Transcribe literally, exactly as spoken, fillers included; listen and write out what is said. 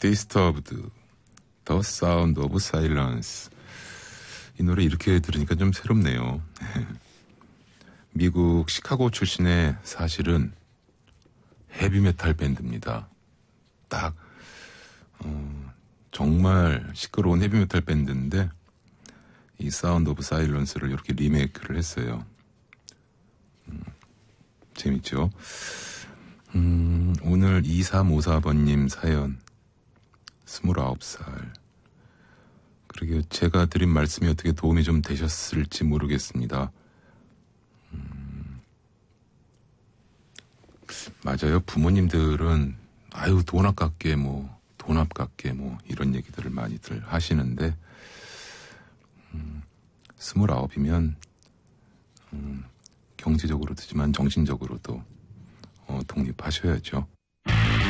Disturbed, The Sound of Silence. 이 노래 이렇게 들으니까 좀 새롭네요. 미국 시카고 출신의 사실은 헤비메탈 밴드입니다. 딱 어, 정말 시끄러운 헤비메탈 밴드인데 이 사운드 오브 사일런스를 이렇게 리메이크를 했어요. 음, 재밌죠? 음, 오늘 이삼오사 번님 사연 스물아홉 살. 그러게 제가 드린 말씀이 어떻게 도움이 좀 되셨을지 모르겠습니다. 음, 맞아요. 부모님들은 아유 돈 아깝게 뭐 돈 아깝게 뭐 이런 얘기들을 많이들 하시는데 음, 스물아홉이면 음, 경제적으로도지만 정신적으로도 어, 독립하셔야죠.